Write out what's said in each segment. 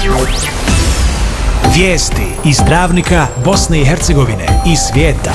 Vijesti iz Travnika, Bosne i Hercegovine i svijeta.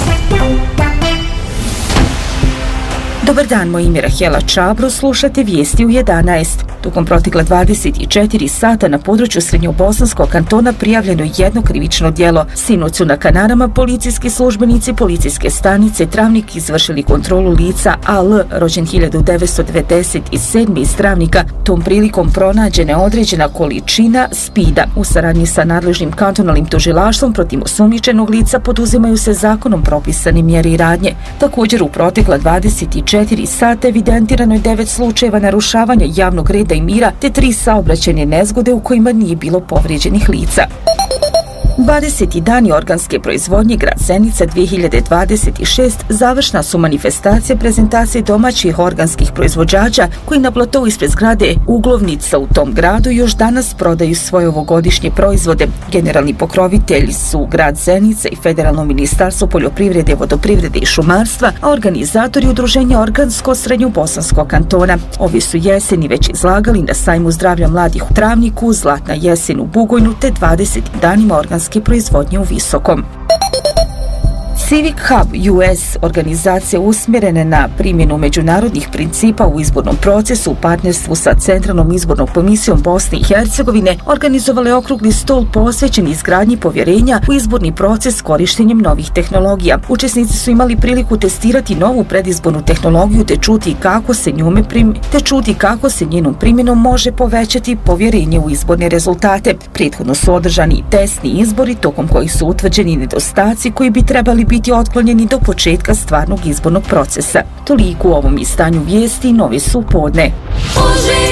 Dobar dan, moje ime je Rahela Čabro, slušate vijesti u 11. Tokom protekla 24 sata na području Srednjobosanskog kantona prijavljeno je jedno krivično djelo. Sinoć su na Kanarama policijski službenici policijske stanice Travnik izvršili kontrolu lica AL, rođen 1997. iz Travnika. Tom prilikom pronađena je određena količina spida. U saradnji sa nadležnim kantonalnim tužilaštvom protiv osumnjičenog lica poduzimaju se zakonom propisane mjere i radnje. Također u protekla 24 sata evidentirano je 9 slučajeva narušavanja javnog reda i mira te 3 saobraćajne nezgode u kojima nije bilo povrijeđenih lica. 20. dani organske proizvodnje grad Zenica 2026 završna su manifestacija prezentacije domaćih organskih proizvođača koji na platovu ispred zgrade Uglovnica u tom gradu još danas prodaju svoje ovogodišnje proizvode. Generalni pokrovitelji su grad Zenica i Federalno ministarstvo poljoprivrede, vodoprivrede i šumarstva, a organizatori udruženja Organsko Srednjobosanskog kantona. Ovi su jeseni već izlagali na sajmu zdravlja mladih u Travniku, Zlatna jesen u Bugojnu te 20. danima organske proizvodnje u Visokom. Civic Hub US, organizacija usmjerena na primjenu međunarodnih principa u izbornom procesu u partnerstvu sa Centralnom izbornom komisijom Bosne i Hercegovine, organizovala je okrugli stol posvećen izgradnji povjerenja u izborni proces korištenjem novih tehnologija. Učesnici su imali priliku testirati novu predizbornu tehnologiju te čuti kako se njenom primjenom može povećati povjerenje u izborne rezultate. Prethodno su održani testni izbori tokom kojih su utvrđeni nedostaci koji bi trebali biti otklonjeni do početka stvarnog izbornog procesa. Toliko u ovom izdanju vijesti, novi su podne.